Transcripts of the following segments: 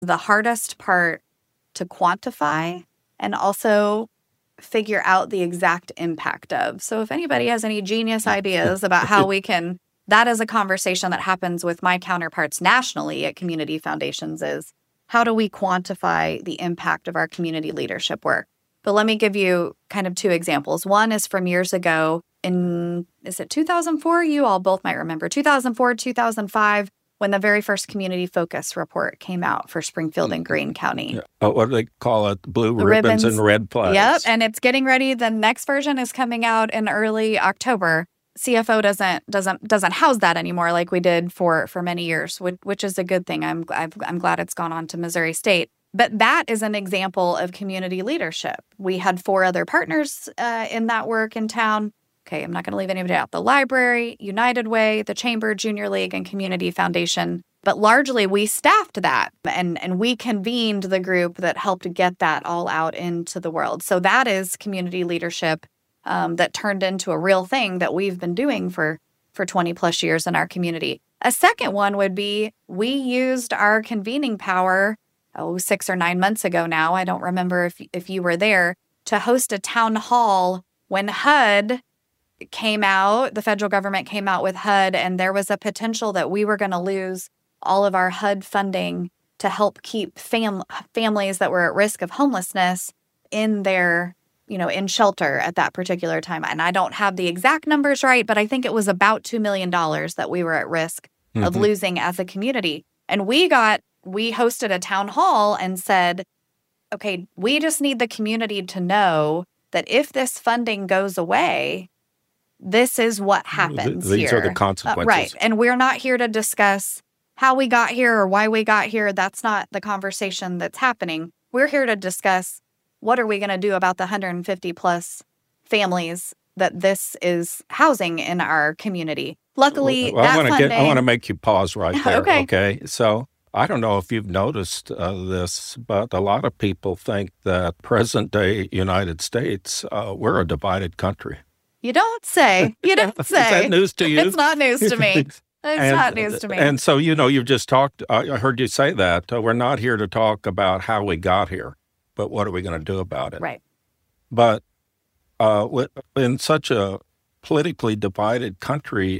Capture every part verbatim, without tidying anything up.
the hardest part to quantify and also figure out the exact impact of. So if anybody has any genius ideas about how we can, that is a conversation that happens with my counterparts nationally at community foundations, is how do we quantify the impact of our community leadership work? But let me give you kind of two examples. One is from years ago in, is it two thousand four? You all both might remember. two thousand four, two thousand five, when the very first community focus report came out for Springfield and Greene County. Yeah. Oh, what do they call it? Blue The ribbons, ribbons. and red flags. Yep, and it's getting ready. The next version is coming out in early October. C F O doesn't doesn't doesn't house that anymore like we did for, for many years, which, which is a good thing. I'm I've, I'm glad it's gone on to Missouri State. But that is an example of community leadership. We had four other partners uh, in that work in town. Okay, I'm not going to leave anybody out. The library, United Way, the Chamber, Junior League, and Community Foundation. But largely, we staffed that, and, and we convened the group that helped get that all out into the world. So that is community leadership um, that turned into a real thing that we've been doing for, for twenty plus years in our community. A second one would be we used our convening power, oh, six or nine months ago now, I don't remember if if you were there, to host a town hall when H U D came out, the federal government came out with H U D, and there was a potential that we were going to lose all of our H U D funding to help keep fam- families that were at risk of homelessness in their, you know, in shelter at that particular time. And I don't have the exact numbers right, but I think it was about two million dollars that we were at risk mm-hmm. of losing as a community. And we got, we hosted a town hall and said, okay, we just need the community to know that if this funding goes away, this is what happens These here. are the consequences. Uh, right. And we're not here to discuss how we got here or why we got here. That's not the conversation that's happening. We're here to discuss what are we going to do about the one hundred fifty plus families that this is housing in our community. Luckily, well, that I want to funding... get. I want to make you pause right there. Okay. Okay. So I don't know if you've noticed uh, this, but a lot of people think that present-day United States, uh, we're a divided country. You don't say. You don't say. Is that news to you? It's not news to me. It's and, not news to me. And so, you know, you've just talked, I heard you say that. Uh, we're not here to talk about how we got here, but what are we going to do about it? Right. But uh, in such a politically divided country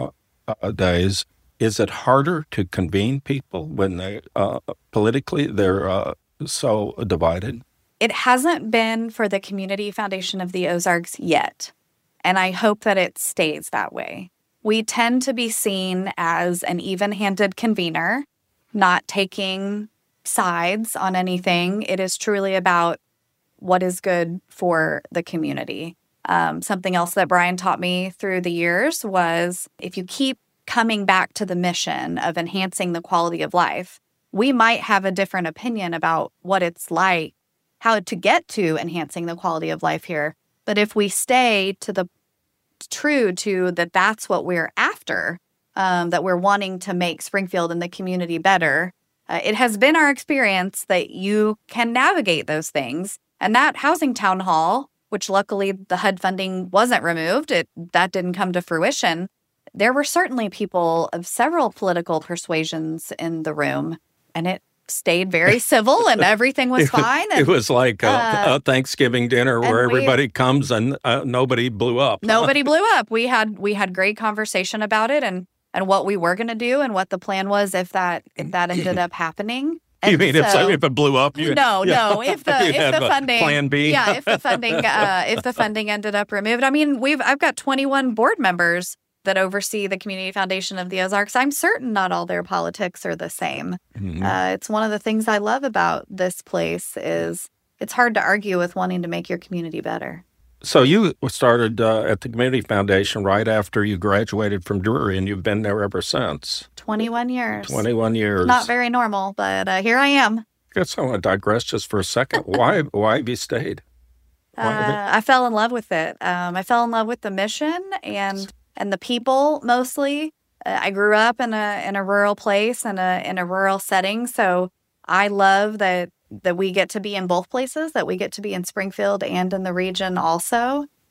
nowadays, is it harder to convene people when they uh, politically they're uh, so divided? It hasn't been for the Community Foundation of the Ozarks yet. And I hope that it stays that way. We tend to be seen as an even-handed convener, not taking sides on anything. It is truly about what is good for the community. Um, something else that Brian taught me through the years was if you keep coming back to the mission of enhancing the quality of life, we might have a different opinion about what it's like, how to get to enhancing the quality of life here. But if we stay to the true to that, that's what we're after, um, that we're wanting to make Springfield and the community better. Uh, it has been our experience that you can navigate those things. And that housing town hall, which luckily the H U D funding wasn't removed, it that didn't come to fruition. There were certainly people of several political persuasions in the room, and it stayed very civil and everything was fine. And, it was like a, uh, a Thanksgiving dinner where everybody comes and uh, nobody blew up. Nobody blew up. We had we had great conversation about it and, and what we were going to do and what the plan was if that if that ended up happening. And you mean so, if, if it blew up? You, no, yeah. no. If the if the funding plan B, yeah, if the funding uh, if the funding ended up removed. I mean, we've I've got twenty-one board members that oversee the Community Foundation of the Ozarks. I'm certain not all their politics are the same. Mm-hmm. Uh, it's one of the things I love about this place is it's hard to argue with wanting to make your community better. So you started uh, at the Community Foundation right after you graduated from Drury, and you've been there ever since. twenty-one years. twenty-one years. Not very normal, but uh, here I am. I guess I want to digress just for a second. Why, why have you stayed? Uh, I fell in love with it. Um, I fell in love with the mission and and the people mostly. Uh, I grew up in a in a rural place and a in a rural setting, so I love that that we get to be in both places, that we get to be in Springfield and in the region also.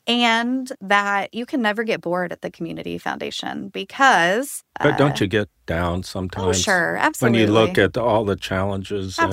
and that you can never get bored at the Community Foundation because. But don't uh, you get down Oh, sometimes sure. when you look Absolutely. at all the challenges